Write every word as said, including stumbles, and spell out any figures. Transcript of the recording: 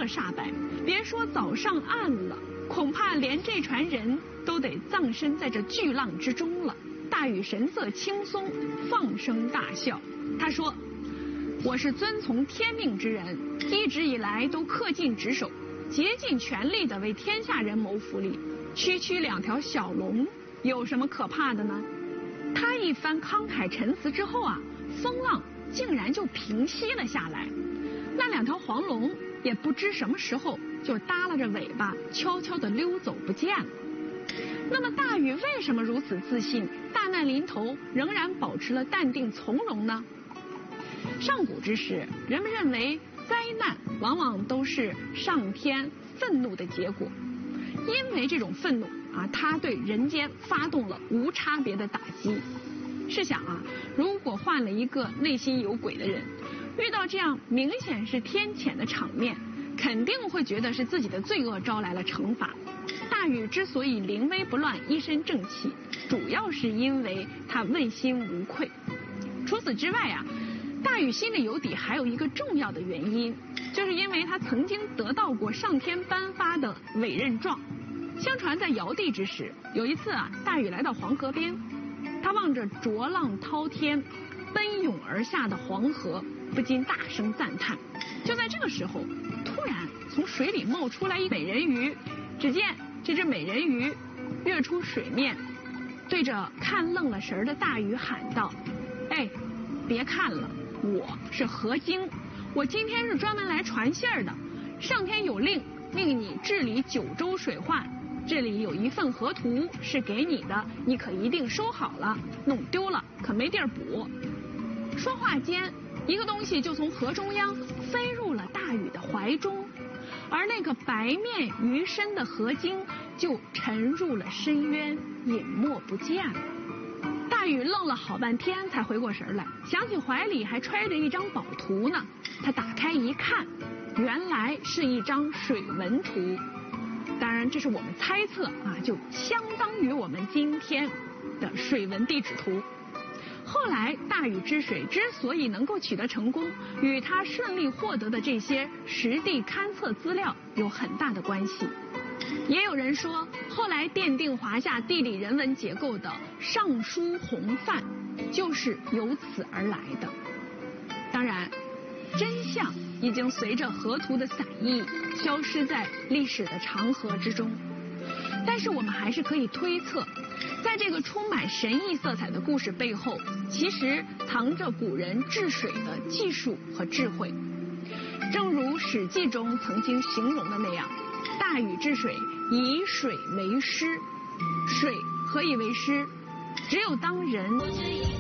色煞白，别说早上岸了，恐怕连这船人都得葬身在这巨浪之中了。大禹神色轻松，放声大笑。他说：“我是遵从天命之人，一直以来都恪尽职守，竭尽全力地为天下人谋福利。区区两条小龙，有什么可怕的呢？”他一番慷慨陈词之后啊，风浪竟然就平息了下来。那两条黄龙也不知什么时候就耷拉着尾巴，悄悄地溜走不见了。那么大禹为什么如此自信，大难临头仍然保持了淡定从容呢？上古之时，人们认为灾难往往都是上天愤怒的结果，因为这种愤怒啊，他对人间发动了无差别的打击。试想啊，如果换了一个内心有鬼的人，遇到这样明显是天谴的场面，肯定会觉得是自己的罪恶招来了惩罚。大禹之所以临危不乱，一身正气，主要是因为他问心无愧。除此之外啊，大禹心里有底还有一个重要的原因，就是因为他曾经得到过上天颁发的委任状。相传在尧帝之时，有一次啊，大禹来到黄河边，他望着浊浪滔天、奔涌而下的黄河，不禁大声赞叹。就在这个时候，突然从水里冒出来一美人鱼，只见这只美人鱼跃出水面，对着看愣了神的大禹喊道：“哎，别看了，我是何精，我今天是专门来传信儿的。上天有令，令你治理九州水患，这里有一份河图是给你的，你可一定收好了，弄丢了可没地儿补。”说话间，一个东西就从河中央飞入了大禹的怀中，而那个白面鱼身的河精就沉入了深渊，隐没不见了。大禹愣了好半天才回过神来，想起怀里还揣着一张宝图呢。他打开一看，原来是一张水文图。当然这是我们猜测啊，就相当于我们今天的水文地址图。后来大禹治水之所以能够取得成功，与他顺利获得的这些实地勘测资料有很大的关系。也有人说，后来奠定华夏地理人文结构的《尚书洪范》就是由此而来的。当然，真相已经随着河图的散佚消失在历史的长河之中。但是我们还是可以推测，在这个充满神异色彩的故事背后，其实藏着古人治水的技术和智慧。正如《史记》中曾经形容的那样，大禹治水以水为师。水何以为师？只有当人